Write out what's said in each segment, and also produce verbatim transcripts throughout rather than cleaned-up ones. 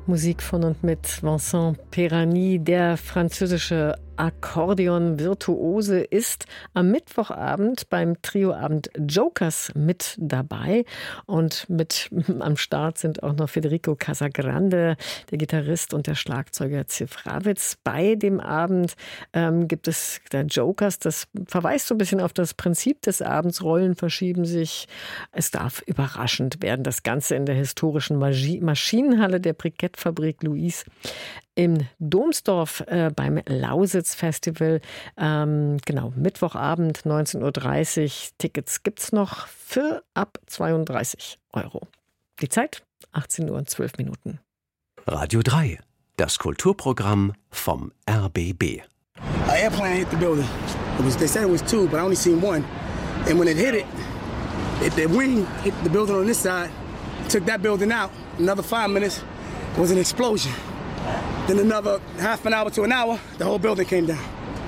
Musik von und mit Vincent Perani, der französische Akkordeon-Virtuose, ist am Mittwochabend beim Trioabend Jokers mit dabei. Und mit am Start sind auch noch Federico Casagrande, der Gitarrist, und der Schlagzeuger Ziff Rawitz. Bei dem Abend ähm, gibt es der Jokers. Das verweist so ein bisschen auf das Prinzip des Abends. Rollen verschieben sich. Es darf überraschend werden. Das Ganze in der historischen Magie- Maschinenhalle der Brikettfabrik Louise im Domsdorf äh, beim Lausitz-Festival. Ähm, genau, Mittwochabend, neunzehn Uhr dreißig. Tickets gibt's noch für ab zweiunddreißig Euro. Die Zeit, achtzehn Uhr und zwölf Minuten. Radio drei, das Kulturprogramm vom R B B. An airplane hit the building. It was, they said it was two, but I only seen one. And when it hit it, it the wing hit the building on this side, took that building out. Another five minutes, it was an explosion. Then another half an hour to an hour, the whole building came down.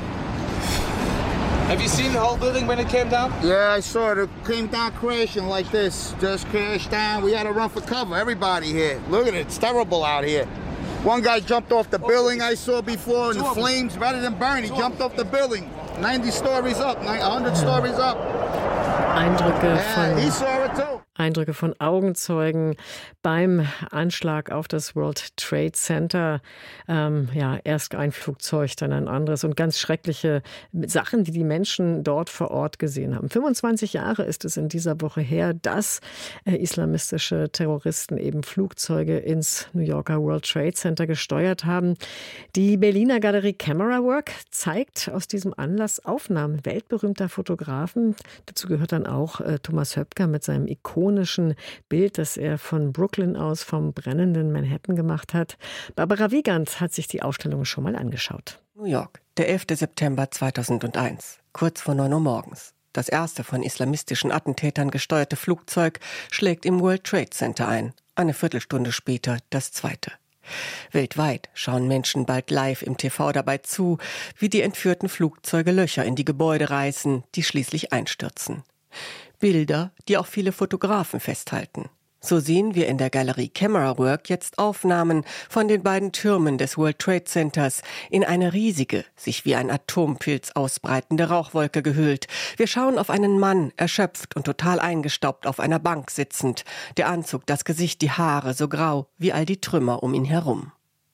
Have you seen the whole building when it came down? Yeah, I saw it. It came down crashing like this. Just crashed down. We had to run for cover. Everybody here. Look at it. It's terrible out here. One guy jumped off the building I saw before, and the flames, rather than burn, he jumped off the building. ninety stories up, one hundred stories up. Eindrücke Yeah, he von, saw it too. Eindrücke von Augenzeugen beim Anschlag auf das World Trade Center. Ähm, ja, erst ein Flugzeug, dann ein anderes, und ganz schreckliche Sachen, die die Menschen dort vor Ort gesehen haben. fünfundzwanzig Jahre ist es in dieser Woche her, dass äh, islamistische Terroristen eben Flugzeuge ins New Yorker World Trade Center gesteuert haben. Die Berliner Galerie Camera Work zeigt aus diesem Anlass Aufnahmen weltberühmter Fotografen. Dazu gehört dann auch äh, Thomas Höpker mit seinem ikonischen Bild, das er von Brooklyn aus vom brennenden Manhattan gemacht hat. Barbara Wiegand hat sich die Ausstellung schon mal angeschaut. New York, der elfter September zweitausendeins, kurz vor neun Uhr morgens. Das erste von islamistischen Attentätern gesteuerte Flugzeug schlägt im World Trade Center ein. Eine Viertelstunde später das zweite. Weltweit schauen Menschen bald live im T V dabei zu, wie die entführten Flugzeuge Löcher in die Gebäude reißen, die schließlich einstürzen. Bilder, die auch viele Fotografen festhalten. So sehen wir in der Galerie Camera Work jetzt Aufnahmen von den beiden Türmen des World Trade Centers, in eine riesige, sich wie ein Atompilz ausbreitende Rauchwolke gehüllt. Wir schauen auf einen Mann, erschöpft und total eingestaubt auf einer Bank sitzend. Der Anzug, das Gesicht, die Haare so grau wie all die Trümmer um ihn herum.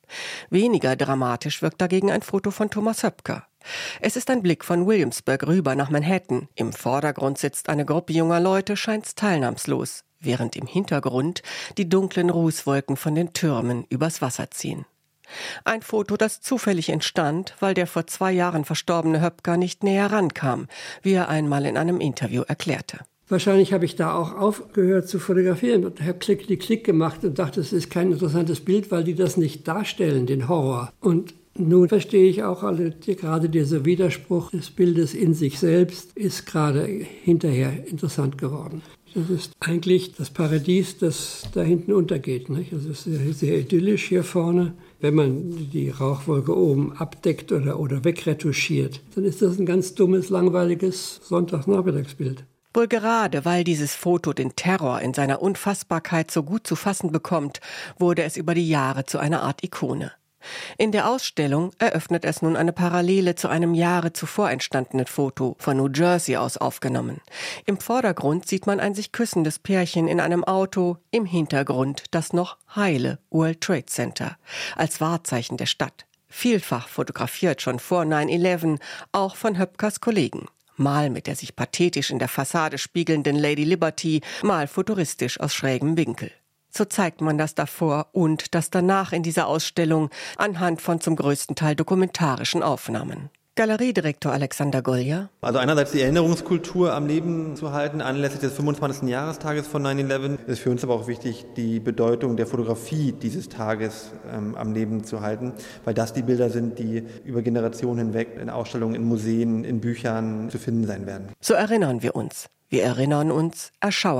Weniger dramatisch wirkt dagegen ein Foto von Thomas Höpker. Es ist ein Blick von Williamsburg rüber nach Manhattan. Im Vordergrund sitzt eine Gruppe junger Leute, scheint teilnahmslos, während im Hintergrund die dunklen Rußwolken von den Türmen übers Wasser ziehen. Ein Foto, das zufällig entstand, weil der vor zwei Jahren verstorbene Höpker nicht näher rankam, wie er einmal in einem Interview erklärte. Wahrscheinlich habe ich da auch aufgehört zu fotografieren und habe Klick, Klick, Klick gemacht und dachte, es ist kein interessantes Bild, weil die das nicht darstellen, den Horror. Und nun verstehe ich auch alle, die, gerade dieser Widerspruch des Bildes in sich selbst ist gerade hinterher interessant geworden. Das ist eigentlich das Paradies, das da hinten untergeht. Nicht? Also es ist sehr, sehr idyllisch hier vorne. Wenn man die Rauchwolke oben abdeckt oder, oder wegretuschiert, dann ist das ein ganz dummes, langweiliges Sonntagnachmittagsbild. Wohl gerade, weil dieses Foto den Terror in seiner Unfassbarkeit so gut zu fassen bekommt, wurde es über die Jahre zu einer Art Ikone. In der Ausstellung eröffnet es nun eine Parallele zu einem Jahre zuvor entstandenen Foto, von New Jersey aus aufgenommen. Im Vordergrund sieht man ein sich küssendes Pärchen in einem Auto, im Hintergrund das noch heile World Trade Center, als Wahrzeichen der Stadt. Vielfach fotografiert schon vor neun elf, auch von Höpkers Kollegen. Mal mit der sich pathetisch in der Fassade spiegelnden Lady Liberty, mal futuristisch aus schrägem Winkel. So zeigt man das davor und das danach in dieser Ausstellung anhand von zum größten Teil dokumentarischen Aufnahmen. Galeriedirektor Alexander Golja. Also einerseits die Erinnerungskultur am Leben zu halten, anlässlich des fünfundzwanzigsten Jahrestages von neun elf. Es ist für uns aber auch wichtig, die Bedeutung der Fotografie dieses Tages ähm, am Leben zu halten, weil das die Bilder sind, die über Generationen hinweg in Ausstellungen, in Museen, in Büchern zu finden sein werden. So erinnern wir uns. Wir erinnern uns, erschauern.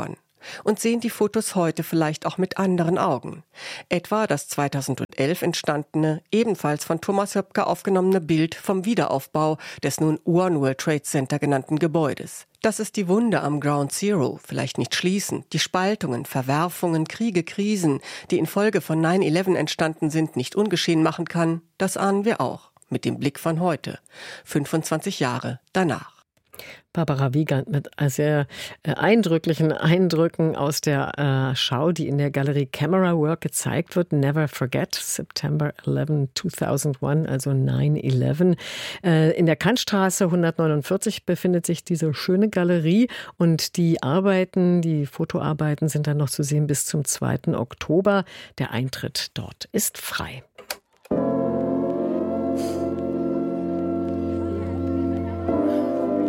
und sehen die Fotos heute vielleicht auch mit anderen Augen. Etwa das zweitausendelf entstandene, ebenfalls von Thomas Höpker aufgenommene Bild vom Wiederaufbau des nun One World Trade Center genannten Gebäudes. Dass es die Wunde am Ground Zero vielleicht nicht schließen, die Spaltungen, Verwerfungen, Kriege, Krisen, die infolge von neun elf entstanden sind, nicht ungeschehen machen kann, das ahnen wir auch. Mit dem Blick von heute, fünfundzwanzig Jahre danach. Barbara Wiegand mit sehr eindrücklichen Eindrücken aus der äh, Schau, die in der Galerie Camera Work gezeigt wird. Never Forget, September eleventh, zweitausendeins, also neun elf. Äh, in der Kantstraße hundertneunundvierzig befindet sich diese schöne Galerie und die Arbeiten, die Fotoarbeiten sind dann noch zu sehen bis zum zweiten Oktober. Der Eintritt dort ist frei.